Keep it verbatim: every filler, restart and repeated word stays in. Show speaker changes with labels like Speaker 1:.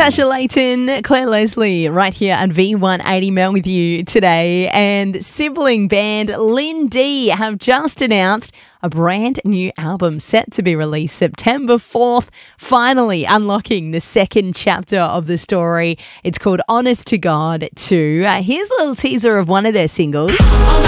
Speaker 1: Natasha Layton, Claire Leslie, right here at V one eighty Mel with you today. And sibling band Lynn D have just announced a brand new album set to be released September fourth, finally unlocking the second chapter of the story. It's called Honest to God two. Uh, here's a little teaser of one of their singles.